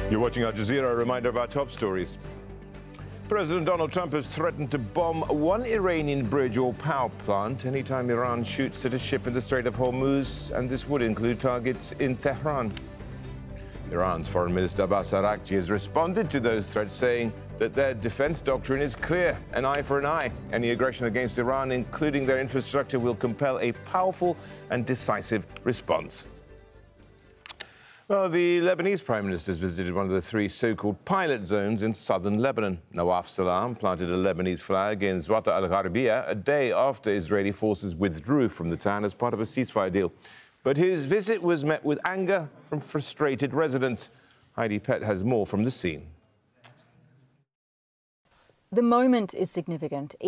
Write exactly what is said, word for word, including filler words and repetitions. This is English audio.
You're watching Al Jazeera. A reminder of our top stories. President Donald Trump has threatened to bomb one Iranian bridge or power plant anytime Iran shoots at a ship in the Strait of Hormuz, and this would include targets in Tehran. Iran's Foreign Minister Abbas Araghchi has responded to those threats, saying that their defense doctrine is clear: an eye for an eye. Any aggression against Iran, including their infrastructure, will compel a powerful and decisive response. Well, the Lebanese Prime Minister has visited one of the three so-called pilot zones in southern Lebanon. Nawaf Salam planted a Lebanese flag in Zwata al-Gharbia a day after Israeli forces withdrew from the town as part of a ceasefire deal. But his visit was met with anger from frustrated residents. Heidi Pett has more from the scene. The moment is significant.